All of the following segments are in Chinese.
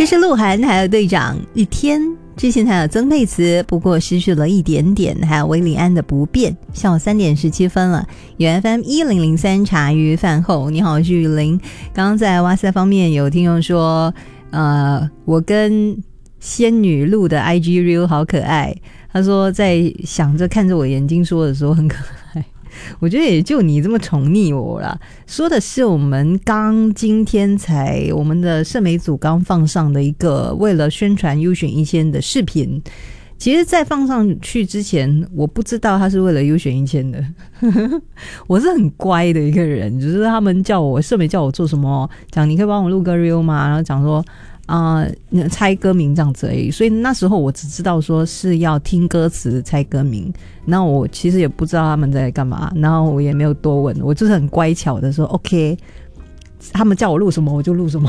这是鹿晗还有队长一天，之前还有曾沛慈，不过失去了一点点，还有韦礼安的不变。下午3点17分了，有 FM 1003茶余饭后，你好，我是雨林。刚刚在哇塞方面有听众说，我跟仙女录的 IG Reel 好可爱，他说在想着看着我眼睛说的时候很可爱。我觉得也就你这么宠溺我啦。说的是我们今天才我们的社媒组刚放上的一个为了宣传优选1000的视频。其实在放上去之前我不知道他是为了优选1000的我是很乖的一个人，就是他们叫我社媒叫我做什么，讲你可以帮我录个 reel 吗，然后讲说猜歌名这样子而已。所以那时候我只知道说是要听歌词猜歌名，那我其实也不知道他们在干嘛，然后我也没有多问，我就是很乖巧的说 OK， 他们叫我录什么我就录什么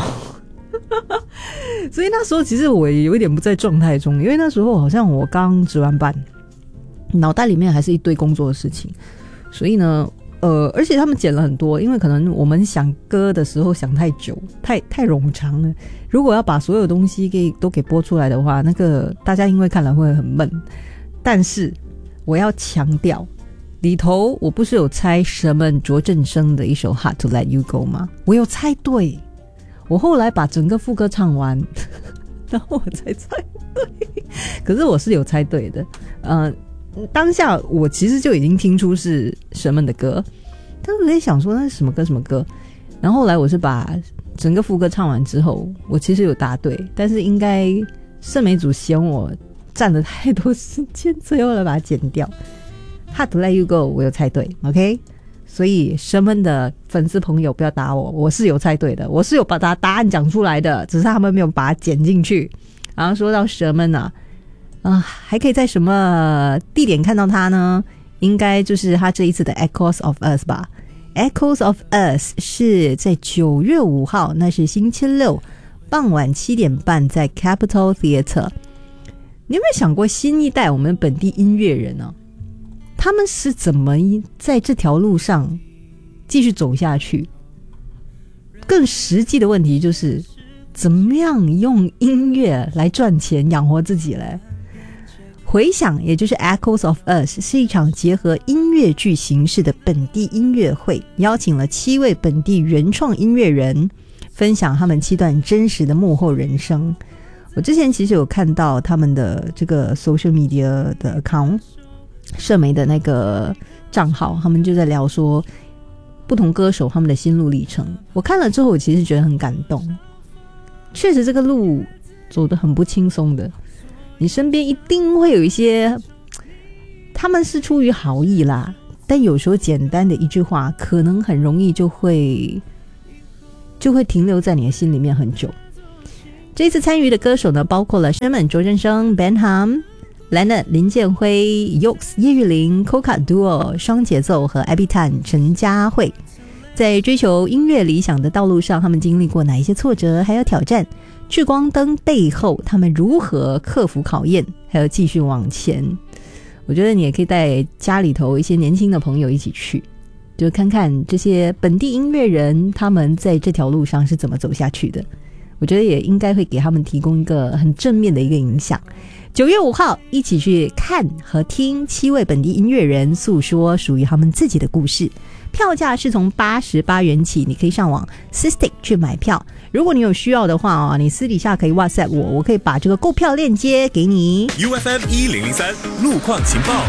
所以那时候其实我也有一点不在状态中，因为那时候好像我刚值完班，脑袋里面还是一堆工作的事情，所以呢而且他们剪了很多，因为可能我们想歌的时候想太久，太冗长了，如果要把所有东西都给播出来的话，那个大家因为看了会很闷。但是我要强调，里头我不是有猜什么卓振生的一首 Hard to Let You Go 吗？我有猜对，我后来把整个副歌唱完然后我才猜对，可是我是有猜对的。当下我其实就已经听出是什么的歌，但是我在想说那是什么歌什么歌，然后后来我是把整个副歌唱完之后，我其实有答对，但是应该社媒组嫌我占了太多时间，最后来把它剪掉。Hard to Let You Go 我有猜对 OK， 所以什么的粉丝朋友不要打我，我是有猜对的，我是有把答案讲出来的，只是他们没有把它剪进去。然后说到什么呢还可以在什么地点看到他呢？应该就是他这一次的 Echoes of Us 吧。 Echoes of Us 是在9月5号，那是星期六傍晚7点半在 Capitol Theatre。 你有没有想过新一代我们本地音乐人呢？他们是怎么在这条路上继续走下去？更实际的问题就是怎么样用音乐来赚钱养活自己嘞？回响也就是 Echoes of Us 是一场结合音乐剧形式的本地音乐会，邀请了7位本地原创音乐人分享他们7段真实的幕后人生。我之前其实有看到他们的这个 social media 的 account 社媒的那个账号，他们就在聊说不同歌手他们的心路历程。我看了之后我其实觉得很感动，确实这个路走得很不轻松的，你身边一定会有一些他们是出于好意啦，但有时候简单的一句话可能很容易就会停留在你的心里面很久。这次参与的歌手呢，包括了 Sherman 卓振生、Ben Ham、Leonard 林建辉、Yoks 叶玉玲、Coca Duo 双节奏和 Abby Tan 陈嘉慧。在追求音乐理想的道路上，他们经历过哪一些挫折还有挑战？聚光灯背后他们如何克服考验，还有继续往前。我觉得你也可以带家里头一些年轻的朋友一起去，就看看这些本地音乐人他们在这条路上是怎么走下去的。我觉得也应该会给他们提供一个很正面的一个影响。9月5号一起去看和听7位本地音乐人诉说属于他们自己的故事。票价是从88元起，你可以上网 System 去买票。如果你有需要的话你私底下可以 WhatsApp 我可以把这个购票链接给你。 UFM 1003路况情报，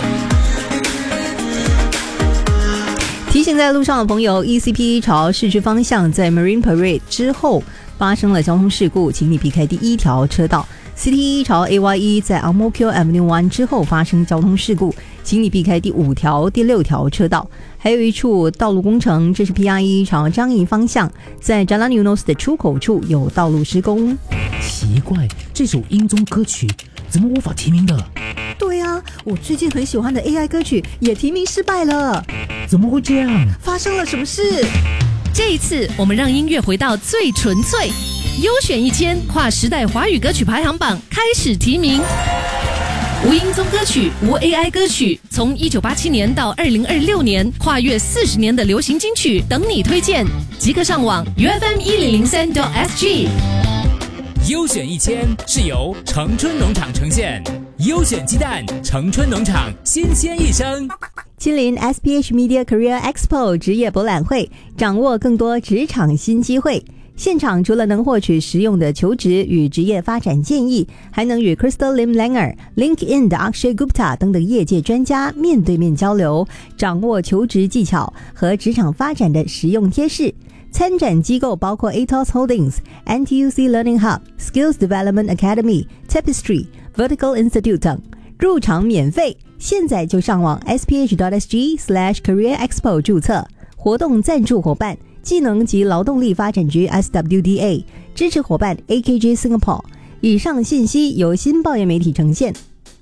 提醒在路上的朋友， ECP 朝市区方向在 Marine Parade 之后发生了交通事故，请你避开第1条车道。 CT1 朝 AYE 在 Ang-Mo-Kio Avenue 1之后发生交通事故，请你避开第5条、第6条车道。还有一处道路工程，这是 PR1 朝樟宜方向，在 Jalan Eunos 的出口处有道路施工。 奇怪，这首英宗歌曲怎么无法提名的？ 对啊，我最近很喜欢的 AI 歌曲也提名失败了。 怎么会这样？ 发生了什么事？ 这一次我们让音乐回到最纯粹，优选1000跨时代华语歌曲排行榜开始提名。无音宗歌曲，无 AI 歌曲，从1987年到2026年，跨越40年的流行金曲等你推荐，即刻上网 UFM1003.sg。 优选1000是由城春农场呈现，优选鸡蛋，城春农场新鲜一生。 亲临 SPH Media Career Expo 职业博览会，掌握更多职场新机会。现场除了能获取实用的求职与职业发展建议，还能与 Crystal Lim Langer、LinkedIn 的 Akshay Gupta 等等业界专家面对面交流，掌握求职技巧和职场发展的实用贴士。参展机构包括 Atos Holdings、NTUC Learning Hub、Skills Development Academy、Tapestry、Vertical Institute 等。入场免费，现在就上网 sph.sg/careerexpo 注册。活动赞助伙伴技能及劳动力发展局 SWDA， 支持伙伴 AKG Singapore。以上信息由新报业媒体呈现。